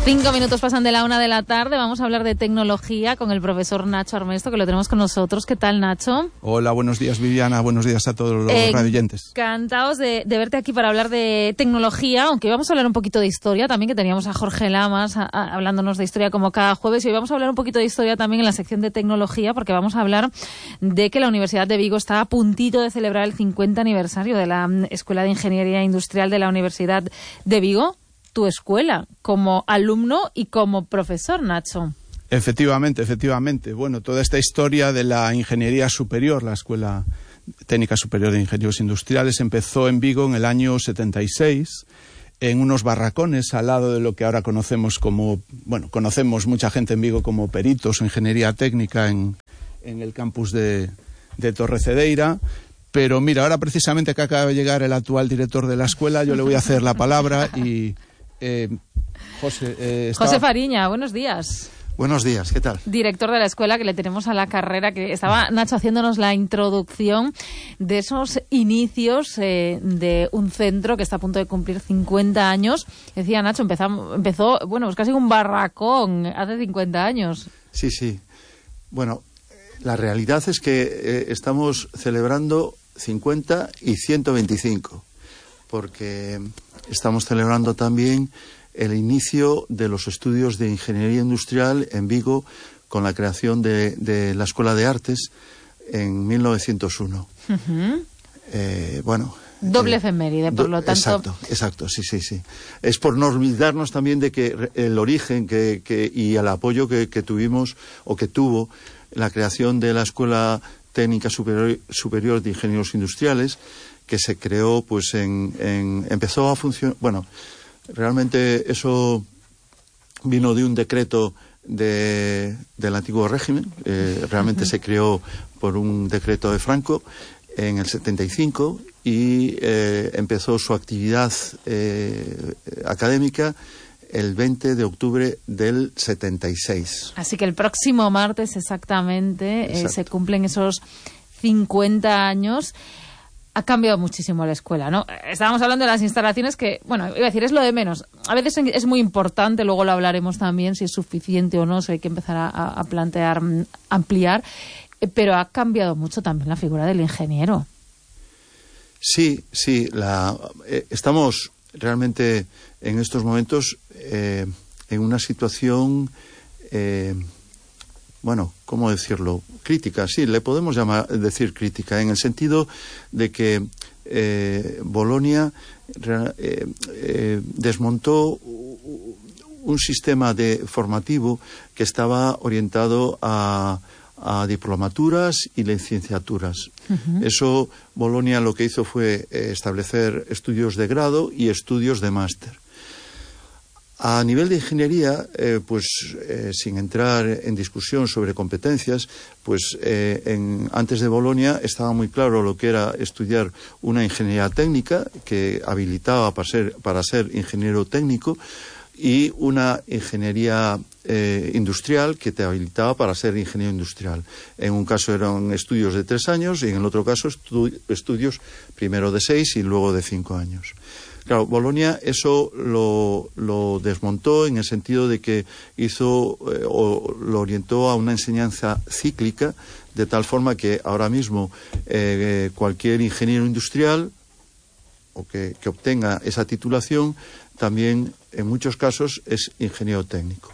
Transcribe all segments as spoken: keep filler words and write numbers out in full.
Cinco minutos pasan de la una de la tarde. Vamos a hablar de tecnología con el profesor Nacho Armesto, que lo tenemos con nosotros. ¿Qué tal, Nacho? Hola, buenos días, Viviana. Buenos días a todos los eh, radioyentes. Encantados de, de verte aquí para hablar de tecnología, aunque vamos a hablar un poquito de historia también, que teníamos a Jorge Lamas a, a, hablándonos de historia como cada jueves. Y hoy vamos a hablar un poquito de historia también en la sección de tecnología, porque vamos a hablar de que la Universidad de Vigo está a puntito de celebrar el cincuenta aniversario de la Escuela de Ingeniería Industrial de la Universidad de Vigo. Tu escuela, como alumno y como profesor, Nacho. Efectivamente, efectivamente. Bueno, toda esta historia de la ingeniería superior, la Escuela Técnica Superior de Ingenieros Industriales, empezó en Vigo en el año setenta y seis, en unos barracones al lado de lo que ahora conocemos como, bueno, conocemos mucha gente en Vigo como peritos o ingeniería técnica en, en el campus de, de Torrecedeira. Pero mira, ahora precisamente que acaba de llegar el actual director de la escuela, yo le voy a hacer la palabra y... Eh, José, eh, estaba... José Fariña, buenos días. Buenos días, ¿qué tal? Director de la escuela, que le tenemos a la carrera, que estaba Nacho haciéndonos la introducción de esos inicios eh, de un centro que está a punto de cumplir cincuenta años. Decía Nacho, empezó, empezó bueno, pues casi un barracón hace cincuenta años. Sí, sí. Bueno, la realidad es que eh, estamos celebrando cincuenta y ciento veinticinco, porque estamos celebrando también el inicio de los estudios de ingeniería industrial en Vigo con la creación de, de la Escuela de Artes en mil novecientos uno. Uh-huh. Eh, bueno... Doble eh, efeméride, por lo tanto... Exacto, exacto, sí, sí, sí. Es por no olvidarnos también de que el origen que, que, y el apoyo que, que tuvimos o que tuvo la creación de la Escuela Técnica Superior, Superior de Ingenieros Industriales, que se creó, pues, en, en empezó a funcionar, bueno, realmente eso vino de un decreto de, del antiguo régimen, eh, realmente uh-huh. se creó por un decreto de Franco en el setenta y cinco y eh, empezó su actividad eh, académica el veinte de octubre del setenta y seis. Así que el próximo martes exactamente eh, se cumplen esos cincuenta años. Ha cambiado muchísimo la escuela, ¿no? Estábamos hablando de las instalaciones que, bueno, iba a decir, es lo de menos. A veces es muy importante, luego lo hablaremos también, si es suficiente o no, si hay que empezar a, a plantear, ampliar, pero ha cambiado mucho también la figura del ingeniero. Sí, sí, la, eh, estamos realmente en estos momentos eh, en una situación... Eh, bueno, ¿cómo decirlo? Crítica, sí, le podemos llamar, decir crítica, en el sentido de que eh, Bolonia eh, eh, desmontó un sistema de formativo que estaba orientado a, a diplomaturas y licenciaturas. Uh-huh. Eso, Bolonia lo que hizo fue eh, establecer estudios de grado y estudios de máster. A nivel de ingeniería, eh, pues eh, sin entrar en discusión sobre competencias, pues eh, en, antes de Bolonia estaba muy claro lo que era estudiar una ingeniería técnica que habilitaba para ser, para ser ingeniero técnico y una ingeniería eh, industrial que te habilitaba para ser ingeniero industrial. En un caso eran estudios de tres años y en el otro caso estu- estudios primero de seis y luego de cinco años. Claro, Bolonia eso lo, lo desmontó en el sentido de que hizo eh, o lo orientó a una enseñanza cíclica, de tal forma que ahora mismo eh, cualquier ingeniero industrial o que, que obtenga esa titulación también en muchos casos es ingeniero técnico.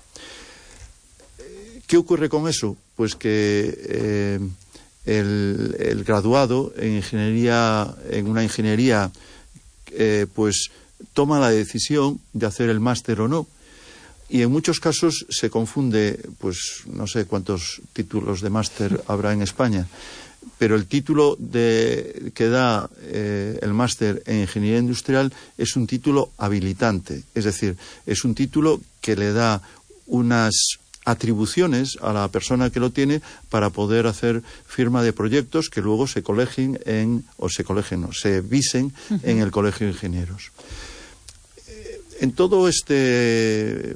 ¿Qué ocurre con eso? Pues que eh, el, el graduado en ingeniería, en una ingeniería Eh, pues toma la decisión de hacer el máster o no, y en muchos casos se confunde, pues no sé cuántos títulos de máster habrá en España, pero el título de, que da eh, el máster en ingeniería industrial es un título habilitante, es decir, es un título que le da unas atribuciones a la persona que lo tiene para poder hacer firma de proyectos que luego se colegien en, o se colegien, no, se visen uh-huh. en el Colegio de Ingenieros. En todo este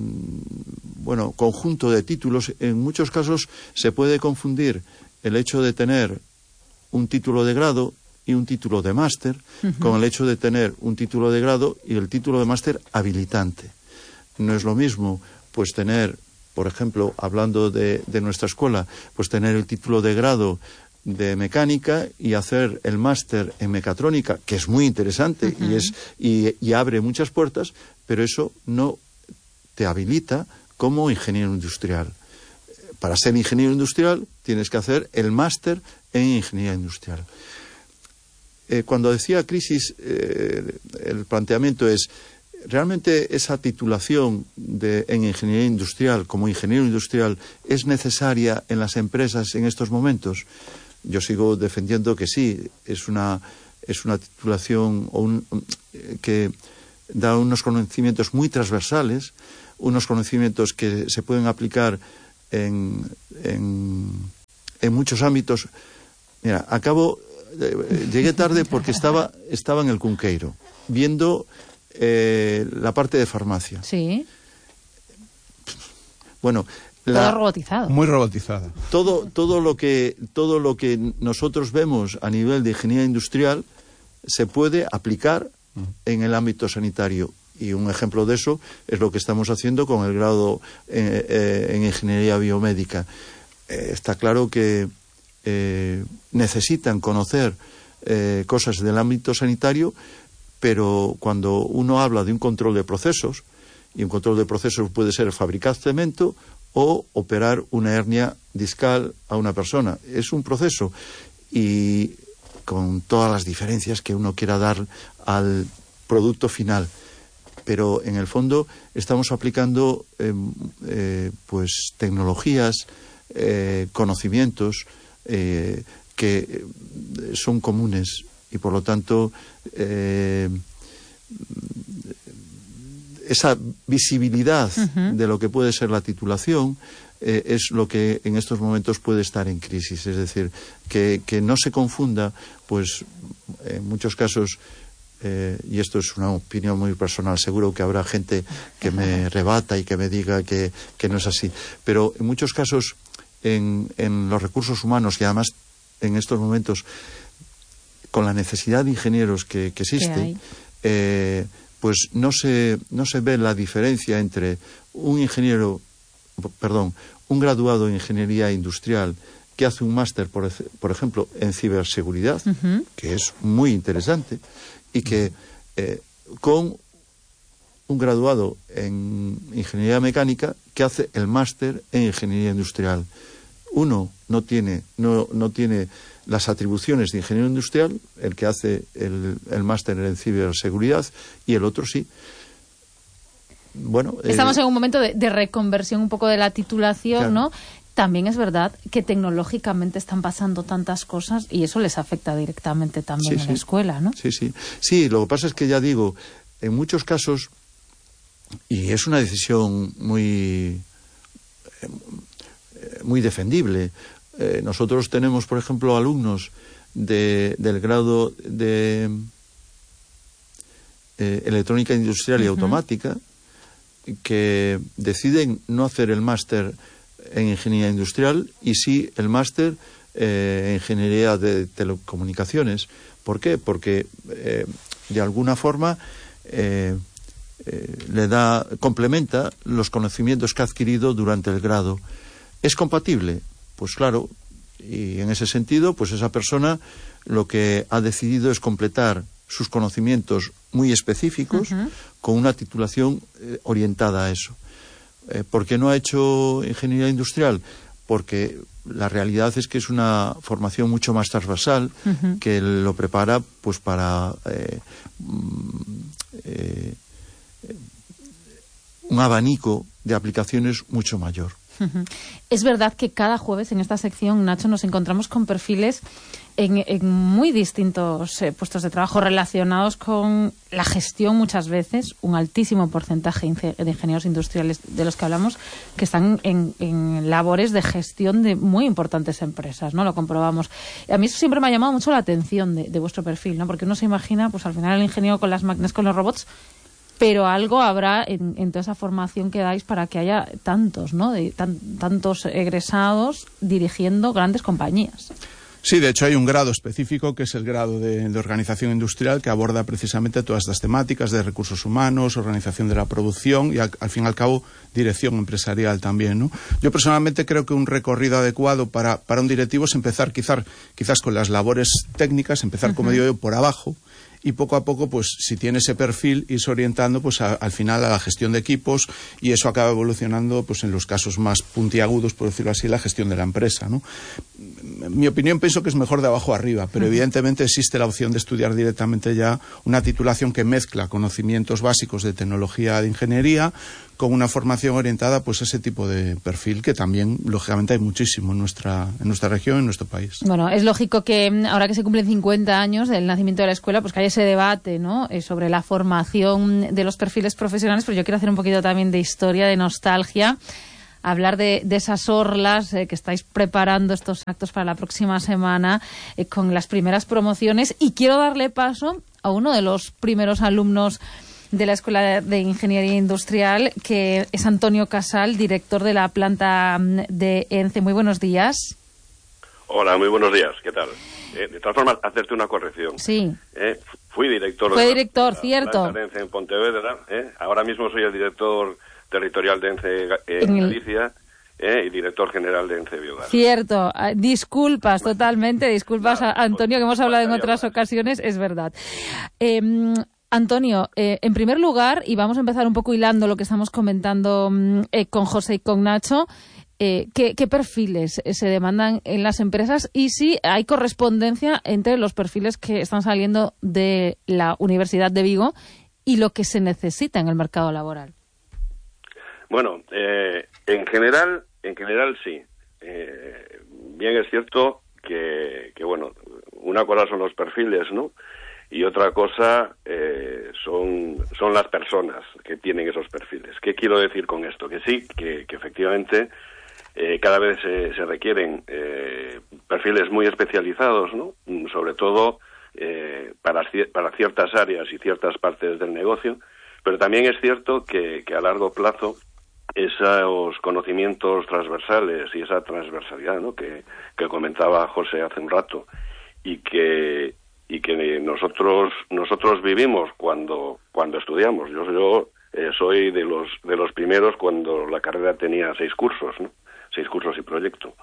bueno conjunto de títulos, en muchos casos se puede confundir el hecho de tener un título de grado y un título de máster uh-huh. con el hecho de tener un título de grado y el título de máster habilitante. no es lo mismo pues tener, por ejemplo, hablando de, de nuestra escuela, pues tener el título de grado de mecánica y hacer el máster en mecatrónica, que es muy interesante uh-huh. y es y, y abre muchas puertas, pero eso no te habilita como ingeniero industrial. Para ser ingeniero industrial tienes que hacer el máster en ingeniería industrial. Eh, cuando decía crisis, eh, el planteamiento es, ¿realmente esa titulación de, en ingeniería industrial como ingeniero industrial es necesaria en las empresas en estos momentos? Yo sigo defendiendo que sí, es una, es una titulación o un, que da unos conocimientos muy transversales, unos conocimientos que se pueden aplicar en, en, en muchos ámbitos. Mira, acabo, eh, llegué tarde porque estaba, estaba en el Cunqueiro, viendo eh, la parte de farmacia. Sí. Bueno, la, todo robotizado. Muy robotizada. Todo, todo lo que, todo lo que nosotros vemos a nivel de ingeniería industrial se puede aplicar uh-huh. en el ámbito sanitario. Y un ejemplo de eso es lo que estamos haciendo con el grado eh, eh, en ingeniería biomédica. Eh, está claro que eh, necesitan conocer eh, cosas del ámbito sanitario, pero cuando uno habla de un control de procesos, y un control de procesos puede ser fabricar cemento o operar una hernia discal a una persona. Es un proceso y con todas las diferencias que uno quiera dar al producto final. Pero en el fondo estamos aplicando eh, eh, pues tecnologías, eh, conocimientos eh, que son comunes y por lo tanto eh, esa visibilidad uh-huh. de lo que puede ser la titulación eh, es lo que en estos momentos puede estar en crisis. Es decir, que, que no se confunda, pues en muchos casos, eh, y esto es una opinión muy personal, seguro que habrá gente que me rebata y que me diga que, que no es así, pero en muchos casos en, en los recursos humanos, y además en estos momentos con la necesidad de ingenieros que, que existe, eh, pues no se, no se ve la diferencia entre un ingeniero, perdón, un graduado en ingeniería industrial que hace un máster, por, por ejemplo, en ciberseguridad, uh-huh. que es muy interesante, y que eh, con un graduado en ingeniería mecánica que hace el máster en ingeniería industrial. Uno no tiene, no, no tiene las atribuciones de ingeniero industrial, el que hace el, el máster en ciberseguridad, y el otro sí. Bueno, estamos eh, en un momento de, de reconversión un poco de la titulación, claro. ¿no? También es verdad que tecnológicamente están pasando tantas cosas y eso les afecta directamente también sí, en sí. la escuela, ¿no? Sí, sí. Sí, lo que pasa es que ya digo, en muchos casos, y es una decisión muy, muy defendible. Eh, nosotros tenemos, por ejemplo, alumnos de, del grado de eh, electrónica industrial y uh-huh. automática que deciden no hacer el máster en ingeniería industrial y sí el máster eh, en ingeniería de telecomunicaciones. ¿Por qué? Porque eh, de alguna forma eh, eh, le da, complementa los conocimientos que ha adquirido durante el grado. ¿Es compatible? Pues claro, y en ese sentido, pues esa persona lo que ha decidido es completar sus conocimientos muy específicos uh-huh. con una titulación eh, orientada a eso. Eh, ¿Por qué no ha hecho ingeniería industrial? Porque la realidad es que es una formación mucho más transversal uh-huh. que lo prepara pues para eh, eh, un abanico de aplicaciones mucho mayor. Uh-huh. Es verdad que cada jueves en esta sección, Nacho, nos encontramos con perfiles en, en muy distintos eh, puestos de trabajo relacionados con la gestión muchas veces, un altísimo porcentaje de ingenieros industriales de los que hablamos que están en, en labores de gestión de muy importantes empresas, ¿no? Lo comprobamos. A mí eso siempre me ha llamado mucho la atención de, de vuestro perfil, ¿no? Porque uno se imagina, pues al final el ingeniero con las máquinas, con los robots, pero algo habrá en, en toda esa formación que dais para que haya tantos, ¿no? De, tan, tantos egresados dirigiendo grandes compañías. Sí, de hecho hay un grado específico que es el grado de, de organización industrial que aborda precisamente todas estas temáticas de recursos humanos, organización de la producción y al, al fin y al cabo dirección empresarial también, ¿no? Yo personalmente creo que un recorrido adecuado para, para un directivo es empezar quizás, quizás con las labores técnicas, empezar, uh-huh. como digo yo, por abajo, y poco a poco, pues si tiene ese perfil, irse orientando pues a, al final a la gestión de equipos, y eso acaba evolucionando pues en los casos más puntiagudos, por decirlo así, la gestión de la empresa, ¿no? En mi opinión pienso que es mejor de abajo arriba, pero uh-huh. evidentemente existe la opción de estudiar directamente ya una titulación que mezcla conocimientos básicos de tecnología de ingeniería con una formación orientada pues a ese tipo de perfil que también, lógicamente, hay muchísimo en nuestra, en nuestra región, en nuestro país. Bueno, es lógico que ahora que se cumplen cincuenta años del nacimiento de la escuela, pues que haya ese debate, ¿no?, eh, sobre la formación de los perfiles profesionales, pero yo quiero hacer un poquito también de historia, de nostalgia, hablar de, de esas orlas eh, que estáis preparando estos actos para la próxima semana eh, con las primeras promociones, y quiero darle paso a uno de los primeros alumnos de la Escuela de Ingeniería Industrial, que es Antonio Casal, director de la planta de ENCE. Muy buenos días. Hola, muy buenos días. ¿Qué tal? Eh, de todas formas, hacerte una corrección. Sí. Eh, fui director Fue de director, la, de cierto. la planta de ENCE en Pontevedra. Eh. Ahora mismo soy el director territorial de ENCE eh, en, en Galicia. Eh, y director general de ENCE Biogas. Cierto. Disculpas, totalmente. Disculpas, Nada, Antonio, que hemos hablado en otras más. ocasiones. Es verdad. Eh, Antonio, eh, en primer lugar, y vamos a empezar un poco hilando lo que estamos comentando eh, con José y con Nacho, eh, ¿qué, ¿qué perfiles se demandan en las empresas y si hay correspondencia entre los perfiles que están saliendo de la Universidad de Vigo y lo que se necesita en el mercado laboral? Bueno, eh, en general, en general sí. Eh, bien es cierto que, que, bueno, una cosa son los perfiles, ¿no?, y otra cosa eh, son, son las personas que tienen esos perfiles. ¿Qué quiero decir con esto? Que sí, que, que efectivamente eh, cada vez se, se requieren eh, perfiles muy especializados, ¿no?, sobre todo eh, para, para ciertas áreas y ciertas partes del negocio, pero también es cierto que, que a largo plazo esos conocimientos transversales y esa transversalidad, ¿no?, que, que comentaba José hace un rato, y que y que nosotros nosotros vivimos cuando cuando estudiamos. Yo yo eh, soy de los de los primeros cuando la carrera tenía seis cursos, ¿no? Seis cursos y proyecto.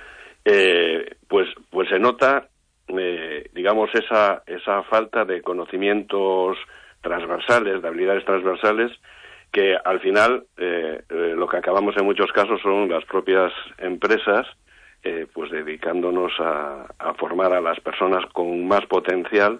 Eh, pues pues se nota, eh, digamos, esa esa falta de conocimientos transversales, de habilidades transversales, que al final eh, eh, lo que acabamos en muchos casos son las propias empresas Eh, pues dedicándonos a, a formar a las personas con más potencial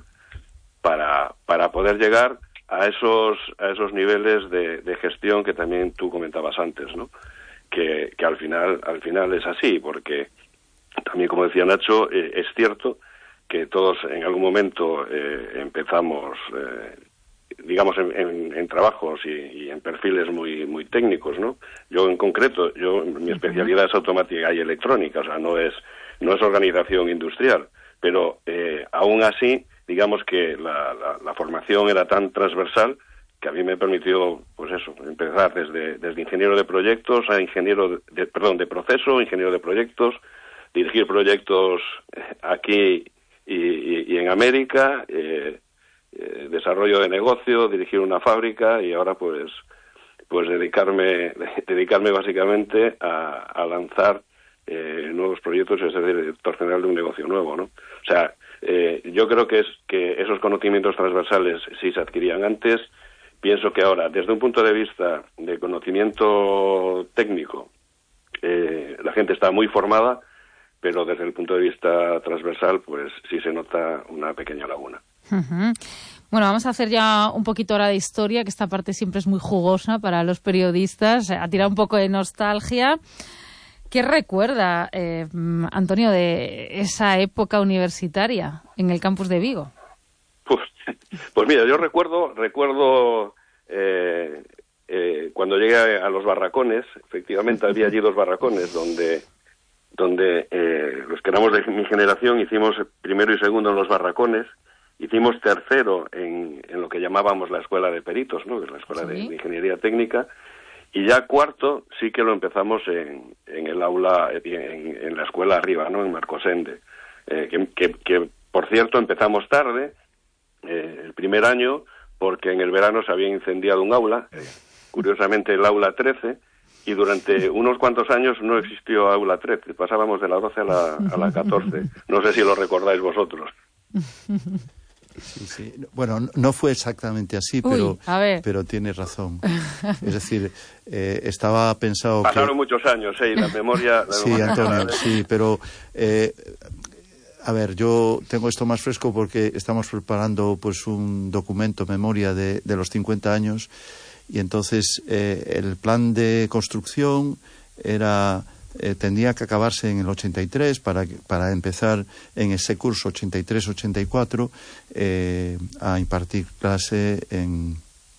para para poder llegar a esos a esos niveles de, de gestión que también tú comentabas antes, ¿no? Que, que al final al final es así, porque también, como decía Nacho, eh, es cierto que todos en algún momento eh, empezamos eh, digamos en, en, en trabajos y, y en perfiles muy muy técnicos, ¿no? Yo en concreto, yo mi especialidad es automática y electrónica, o sea, no es no es organización industrial, pero eh, aún así, digamos que la, la, la formación era tan transversal que a mí me permitió, pues eso, empezar desde desde ingeniero de proyectos a ingeniero de, de perdón de proceso, ingeniero de proyectos, dirigir proyectos aquí y, y, y en América. Eh, Eh, desarrollo de negocio, dirigir una fábrica y ahora pues pues dedicarme dedicarme básicamente a, a lanzar eh, nuevos proyectos y ser director general de un negocio nuevo, ¿no? O sea, eh, yo creo que es que esos conocimientos transversales sí se adquirían antes. Pienso que ahora, desde un punto de vista de conocimiento técnico, eh, la gente está muy formada, pero desde el punto de vista transversal pues sí se nota una pequeña laguna. Uh-huh. Bueno, vamos a hacer ya un poquito ahora de historia, que esta parte siempre es muy jugosa para los periodistas, a tirar un poco de nostalgia. ¿Qué recuerda, eh, Antonio, de esa época universitaria en el campus de Vigo? Pues, pues mira, yo recuerdo recuerdo eh, eh, cuando llegué a, a los barracones. Efectivamente había allí dos barracones donde donde eh, los que éramos de mi generación hicimos primero y segundo en los barracones. Hicimos tercero en, en lo que llamábamos la escuela de peritos, ¿no?, que es la escuela ¿Sí? de, de ingeniería técnica, y ya cuarto sí que lo empezamos en, en el aula, en, en la escuela arriba, ¿no?, en Marcosende. eh, que, que, que, por cierto, empezamos tarde, eh, el primer año, porque en el verano se había incendiado un aula, eh, curiosamente el aula trece, y durante unos cuantos años no existió aula trece, pasábamos de la doce a la, a la catorce. No sé si lo recordáis vosotros. Sí, sí. Bueno, no fue exactamente así, pero, Uy, pero tienes razón. Es decir, eh, estaba pensado Pasaron que... muchos años, ¿eh? Y la memoria... La sí, memoria Antonio, sí, pero... Eh, a ver, yo tengo esto más fresco porque estamos preparando pues un documento, memoria de, de los cincuenta años, y entonces eh, el plan de construcción era... Eh, tendría que acabarse en el ochenta y tres para, para empezar en ese curso ochenta y tres ochenta y cuatro eh, a impartir clase en,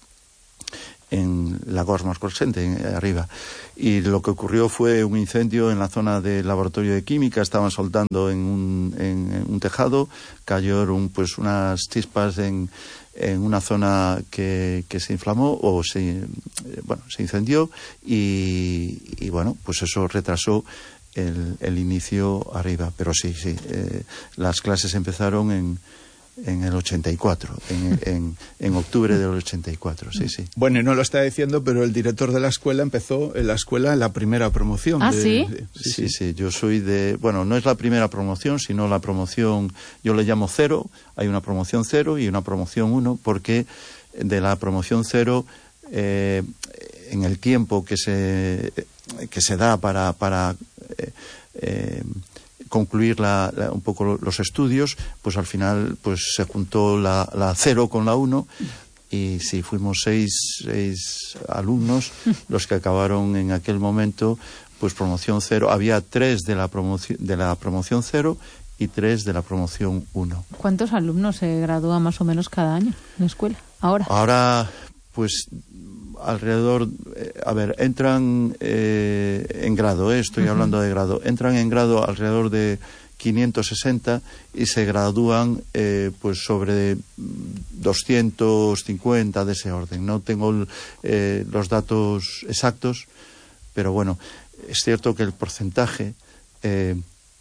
en la Gors Mascolsente, arriba. Y lo que ocurrió fue un incendio en la zona del laboratorio de química, estaban soltando en un, en, en un tejado, cayeron pues unas chispas en, en una zona que, que se inflamó o se, bueno, se incendió y, y bueno, pues eso retrasó el, el inicio arriba. Pero sí, sí, eh, las clases empezaron en en el ochenta y cuatro, en, en, en octubre del ochenta y cuatro, sí, sí. Bueno, y no lo está diciendo, pero el director de la escuela empezó en la escuela en la primera promoción. ¿Ah, de, sí? De, sí, sí, sí, yo soy de... Bueno, no es la primera promoción, sino la promoción, yo le llamo cero, hay una promoción cero y una promoción uno, porque de la promoción cero, eh, en el tiempo que se, que se da para... para eh, eh, concluir la, la, un poco los estudios, pues al final pues se juntó la, la cero con la uno y sí, fuimos seis, seis alumnos los que acabaron en aquel momento pues promoción cero. Había tres de la promoción de la promoción cero y tres de la promoción uno. ¿Cuántos alumnos se gradúan más o menos cada año en la escuela? Ahora. Ahora, pues alrededor, eh, a ver, entran eh, en grado, eh, estoy uh-huh. hablando de grado, entran en grado alrededor de quinientos sesenta y se gradúan eh, pues sobre doscientos cincuenta de ese orden. No tengo eh, los datos exactos, pero bueno, es cierto que el porcentaje eh,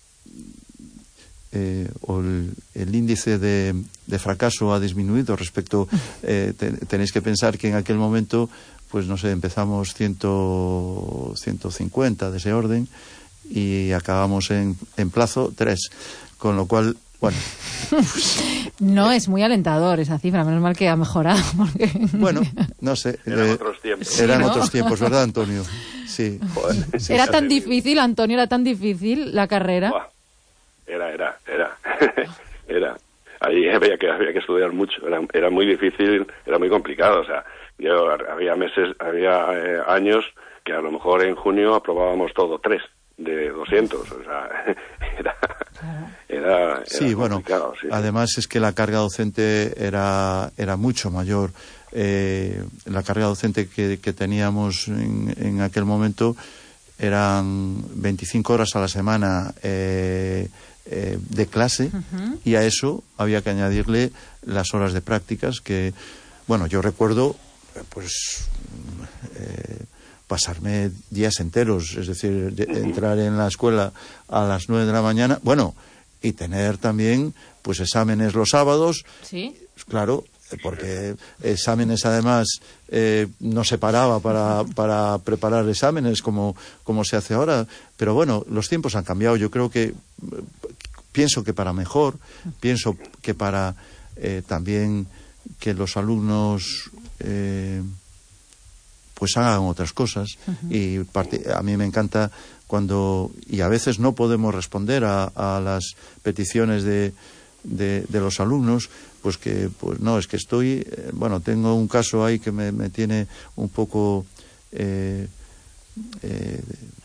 Eh, o el, el índice de, de fracaso ha disminuido respecto, eh, te, tenéis que pensar que en aquel momento, pues no sé, empezamos ciento, ciento cincuenta de ese orden y acabamos en, en plazo tres, con lo cual, bueno... Pues, no es muy alentador esa cifra, menos mal que ha mejorado. Porque... Bueno, no sé. Eran eh, otros tiempos. Sí, eran ¿no? otros tiempos, ¿verdad, Antonio? Sí. Joder, sí era sí. tan difícil, Antonio, era tan difícil la carrera. Buah. Era, era, era, era. Ahí había que, había que estudiar mucho, era, era muy difícil, era muy complicado, o sea, yo había meses, había eh, años que a lo mejor en junio aprobábamos todo tres de doscientos, o sea, era, era, era sí, bueno, sí. Además es que la carga docente era, era mucho mayor. Eh, la carga docente que, que teníamos en, en aquel momento eran veinticinco horas a la semana, eh, Eh, de clase, uh-huh. y a eso había que añadirle las horas de prácticas que, bueno, yo recuerdo pues eh, pasarme días enteros, es decir, de, entrar en la escuela a las nueve de la mañana, bueno, y tener también pues exámenes los sábados, ¿sí? Claro, porque exámenes además eh, no se paraba para, para preparar exámenes como, como se hace ahora, pero bueno, los tiempos han cambiado. Yo creo que pienso que para mejor, pienso que para eh, también que los alumnos eh, pues hagan otras cosas. Uh-huh. Y parte, a mí me encanta cuando, y a veces no podemos responder a, a las peticiones de, de, de los alumnos, pues que, pues no, es que estoy, eh, bueno, tengo un caso ahí que me, me tiene un poco, eh, eh,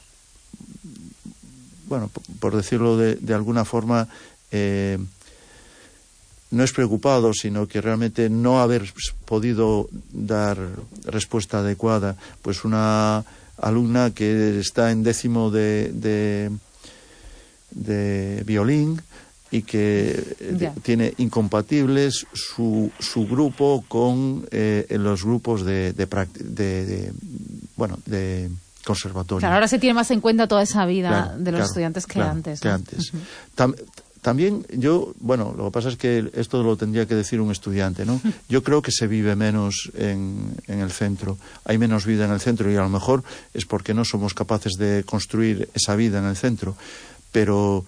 bueno, por, por decirlo de, de alguna forma, eh, no es preocupado, sino que realmente no haber podido dar respuesta adecuada. Pues una alumna que está en décimo de, de, de violín, y que yeah. tiene incompatibles su, su grupo con eh, los grupos de, de, de, de bueno de conservatorio. Claro, ahora se tiene más en cuenta toda esa vida claro, de los claro, estudiantes que claro, antes. Que ¿no? antes. Uh-huh. Tam, también yo, bueno, lo que pasa es que esto lo tendría que decir un estudiante, ¿no? Yo creo que se vive menos en, en el centro, hay menos vida en el centro, y a lo mejor es porque no somos capaces de construir esa vida en el centro, pero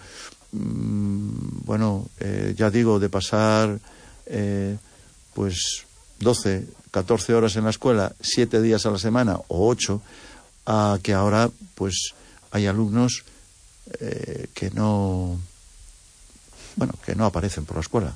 mmm, bueno, eh, ya digo, de pasar eh, pues doce, catorce horas en la escuela, siete días a la semana o ocho, a que ahora pues hay alumnos eh, que no bueno que no aparecen por la escuela.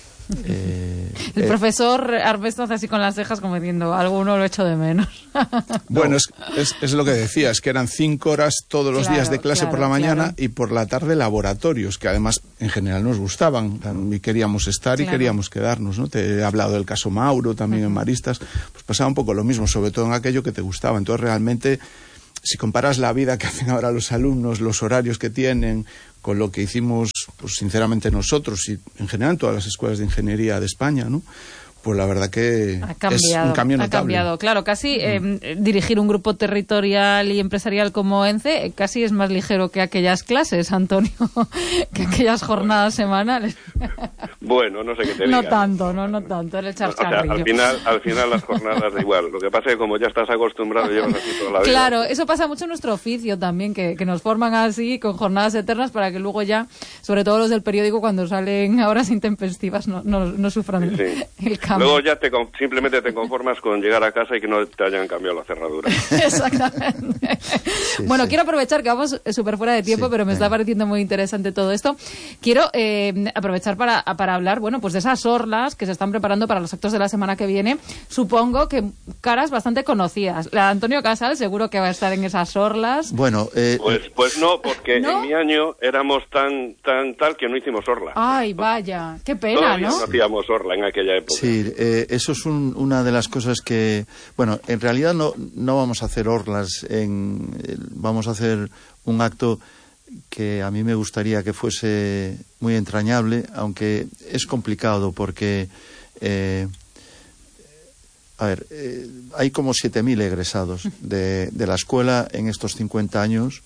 Eh, el eh, profesor Arbesto hace así con las cejas como diciendo, alguno lo echo de menos. Bueno, es, es, es lo que decías, que eran cinco horas todos los claro, días de clase claro, por la mañana, claro. y por la tarde laboratorios, que además en general nos gustaban, claro, y queríamos estar claro. y queríamos quedarnos, ¿no? Te he hablado del caso Mauro, también uh-huh. en Maristas, pues pasaba un poco lo mismo, sobre todo en aquello que te gustaba. Entonces realmente, si comparas la vida que hacen ahora los alumnos, los horarios que tienen, con lo que hicimos, pues sinceramente nosotros y en general en todas las escuelas de ingeniería de España, ¿no? Pues la verdad que ha cambiado, es un cambio notable. Ha cambiado, claro, casi eh, dirigir un grupo territorial y empresarial como ENCE eh, casi es más ligero que aquellas clases, Antonio, que aquellas jornadas semanales. Bueno, no sé qué te diga. No tanto, no, no tanto, era el chascarrillo. O sea, al final, al final las jornadas da igual. Lo que pasa es que como ya estás acostumbrado, llevas así toda la vida. Claro, eso pasa mucho en nuestro oficio también, que, que nos forman así con jornadas eternas para que luego ya, sobre todo los del periódico, cuando salen a horas intempestivas, no, no, no sufran sí. el cambio. Luego ya te, simplemente te conformas con llegar a casa y que no te hayan cambiado la cerradura. Exactamente. Sí, bueno, sí. Quiero aprovechar que vamos súper fuera de tiempo, sí, pero me venga. Está pareciendo muy interesante todo esto. Quiero eh, aprovechar para, para hablar, bueno, pues de esas orlas que se están preparando para los actos de la semana que viene. Supongo que caras bastante conocidas. La de Antonio Casal seguro que va a estar en esas orlas. Bueno, eh, pues, pues no, porque ¿no? en mi año éramos tan tan tal que no hicimos orla. Ay, vaya, qué pena, Todavía ¿no? no hacíamos orla en aquella época. Sí, eh, eso es un, una de las cosas que, bueno, en realidad no, no vamos a hacer orlas, en, vamos a hacer un acto que a mí me gustaría que fuese muy entrañable, aunque es complicado porque, eh, a ver, eh, hay como siete mil egresados de, de la escuela en estos cincuenta años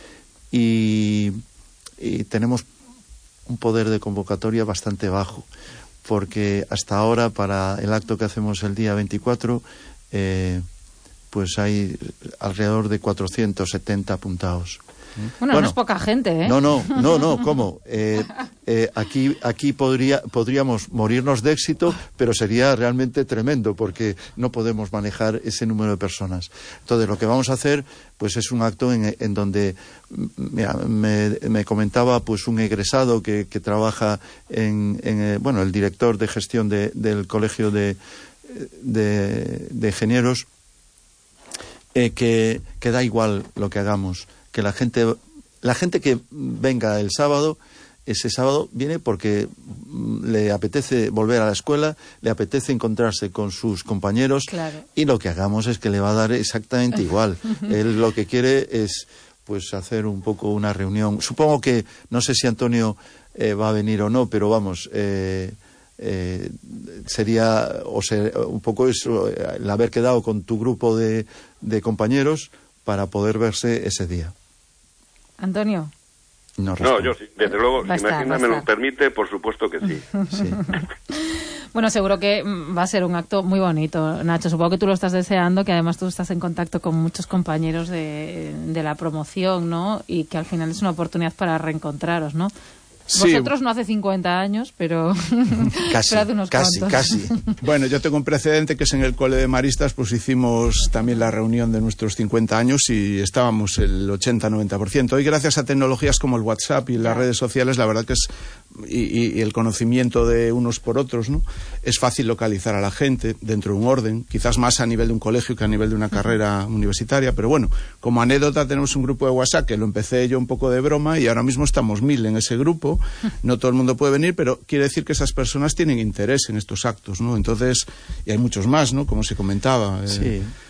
y, y tenemos un poder de convocatoria bastante bajo, porque hasta ahora para el acto que hacemos el día veinticuatro eh, pues hay alrededor de cuatrocientos setenta apuntados. Bueno, bueno, no es poca gente, ¿eh? No, no, no, no, ¿cómo? Eh, eh, aquí aquí podría, podríamos morirnos de éxito, pero sería realmente tremendo, porque no podemos manejar ese número de personas. Entonces, lo que vamos a hacer, pues es un acto en, en donde me, me, me comentaba pues un egresado que, que trabaja en, en, bueno, el director de gestión de, del Colegio de, de, de Ingenieros, eh, que, que da igual lo que hagamos, que la gente la gente que venga el sábado, ese sábado viene porque le apetece volver a la escuela, le apetece encontrarse con sus compañeros, claro. Y lo que hagamos es que le va a dar exactamente igual. Él lo que quiere es pues hacer un poco una reunión. Supongo que, no sé si Antonio eh, va a venir o no, pero vamos, eh, eh, sería o ser, un poco eso, el haber quedado con tu grupo de, de compañeros para poder verse ese día. Antonio. No, no, yo sí, desde luego, va si estar, Imagina me lo permite, por supuesto que sí. Sí. Bueno, seguro que va a ser un acto muy bonito, Nacho. Supongo que tú lo estás deseando, que además tú estás en contacto con muchos compañeros de, de la promoción, ¿no? Y que al final es una oportunidad para reencontraros, ¿no? Sí. Vosotros no hace cincuenta años, pero, casi, pero hace unos casi, cuantos. casi. Bueno, yo tengo un precedente que es en el Cole de Maristas, pues hicimos también la reunión de nuestros cincuenta años y estábamos el ochenta noventa por ciento. Hoy, gracias a tecnologías como el WhatsApp y las redes sociales, la verdad que es, y, y el conocimiento de unos por otros, ¿no? Es fácil localizar a la gente dentro de un orden, quizás más a nivel de un colegio que a nivel de una carrera universitaria, pero bueno, como anécdota tenemos un grupo de WhatsApp que lo empecé yo un poco de broma y ahora mismo estamos mil en ese grupo. No todo el mundo puede venir, pero quiere decir que esas personas tienen interés en estos actos, ¿no? Entonces, y hay muchos más, ¿no? Como se comentaba. Eh, Sí.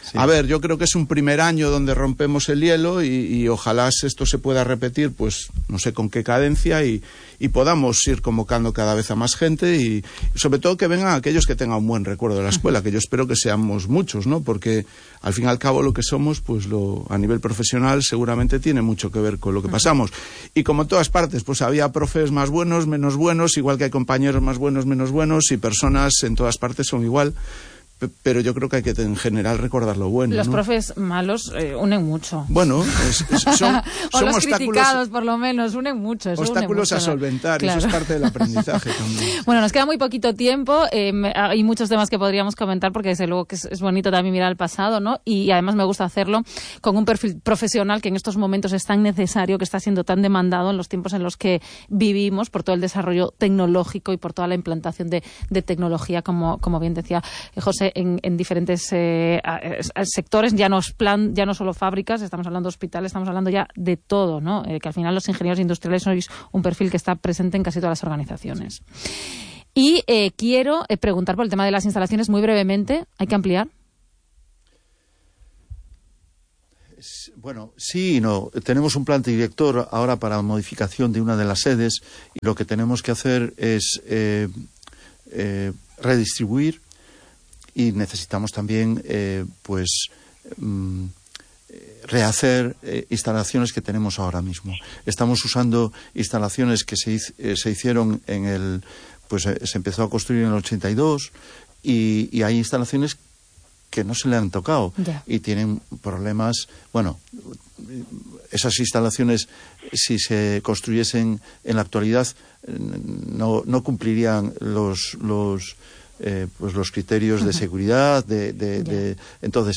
Sí. A ver, yo creo que es un primer año donde rompemos el hielo y, y ojalá esto se pueda repetir, pues no sé con qué cadencia y, y podamos ir convocando cada vez a más gente y sobre todo que vengan aquellos que tengan un buen recuerdo de la escuela, que yo espero que seamos muchos, ¿no? Porque al fin y al cabo lo que somos, pues lo a nivel profesional seguramente tiene mucho que ver con lo que pasamos. Y como en todas partes, pues había profes más buenos, menos buenos, igual que hay compañeros más buenos, menos buenos, y personas en todas partes son igual. Pero yo creo que hay que en general recordar lo bueno. Los ¿no? profes malos eh, unen mucho. Bueno, es, es, son, o son los obstáculos, criticados, por lo menos, unen mucho. Eso obstáculos une mucho, a solventar, claro. y eso es parte del aprendizaje también. Bueno, nos queda muy poquito tiempo. Eh, hay muchos temas que podríamos comentar porque desde luego que es, es bonito también mirar al pasado, ¿no? Y, y además me gusta hacerlo con un perfil profesional que en estos momentos es tan necesario, que está siendo tan demandado en los tiempos en los que vivimos por todo el desarrollo tecnológico y por toda la implantación de, de tecnología, como, como bien decía José, en, en diferentes Eh, sectores, ya no es plan, ya no solo fábricas, estamos hablando de hospitales, estamos hablando ya de todo, ¿no? Eh, que al final los ingenieros industriales sois un perfil que está presente en casi todas las organizaciones. Y eh, quiero eh, preguntar por el tema de las instalaciones muy brevemente. ¿Hay que ampliar? Bueno, sí y no. Tenemos un plan director ahora para modificación de una de las sedes y lo que tenemos que hacer es eh, eh, redistribuir. Y necesitamos también, eh, pues, mm, rehacer eh, instalaciones que tenemos ahora mismo. Estamos usando instalaciones que se, eh, se hicieron en el, pues, eh, se empezó a construir en el ochenta y dos y, y hay instalaciones que no se le han tocado yeah. y tienen problemas. Bueno, esas instalaciones, si se construyesen en la actualidad, no, no cumplirían los los Eh, pues los criterios uh-huh. de seguridad de, de, yeah. de entonces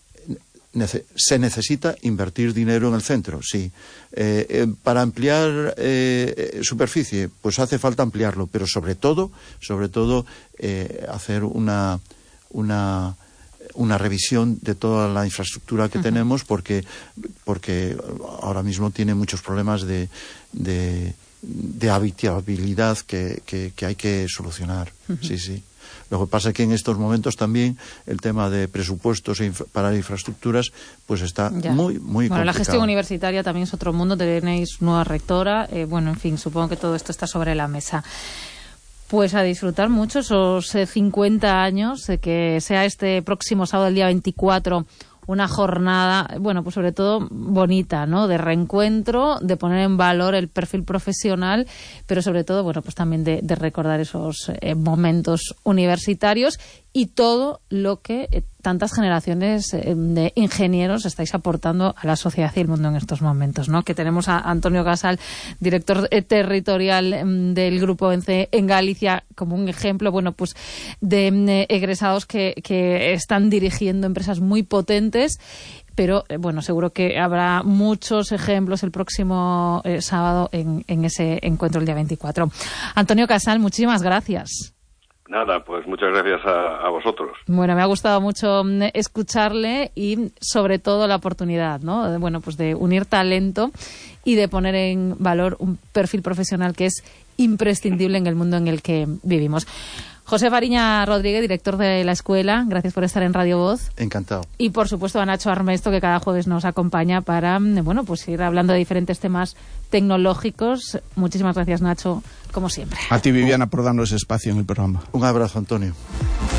nece- se necesita invertir dinero en el centro, sí. Eh, eh, para ampliar eh, superficie, pues hace falta ampliarlo, pero sobre todo, sobre todo eh, hacer una una una revisión de toda la infraestructura que uh-huh. tenemos, porque porque ahora mismo tiene muchos problemas de de, de habitabilidad que, que, que hay que solucionar. Uh-huh. Sí, sí. Lo que pasa es que en estos momentos también el tema de presupuestos para infraestructuras pues está ya. muy, muy bueno, complicado. La gestión universitaria también es otro mundo, tenéis nueva rectora, eh, bueno, en fin, supongo que todo esto está sobre la mesa. Pues a disfrutar mucho esos eh, cincuenta años, de que sea este próximo sábado, el día veinticuatro, una jornada, bueno, pues sobre todo bonita, ¿no? De reencuentro, de poner en valor el perfil profesional, pero sobre todo, bueno, pues también de, de recordar esos eh, momentos universitarios y todo lo que eh, tantas generaciones eh, de ingenieros estáis aportando a la sociedad y el mundo en estos momentos, ¿no? Que tenemos a Antonio Casal, director eh, territorial eh, del Grupo ENCE en Galicia, como un ejemplo, bueno, pues de eh, egresados que, que están dirigiendo empresas muy potentes. Pero, eh, bueno, seguro que habrá muchos ejemplos el próximo eh, sábado en, en ese encuentro el día veinticuatro. Antonio Casal, muchísimas gracias. Nada, pues muchas gracias a, a vosotros. Bueno, me ha gustado mucho escucharle y sobre todo la oportunidad, ¿no? De, bueno, pues de unir talento y de poner en valor un perfil profesional que es imprescindible en el mundo en el que vivimos. José Fariña Rodríguez, director de la escuela, gracias por estar en Radio Voz. Encantado. Y por supuesto a Nacho Armesto, que cada jueves nos acompaña para, bueno, pues ir hablando de diferentes temas tecnológicos. Muchísimas gracias, Nacho, como siempre. A ti, Viviana, por darnos espacio en el programa. Un abrazo, Antonio.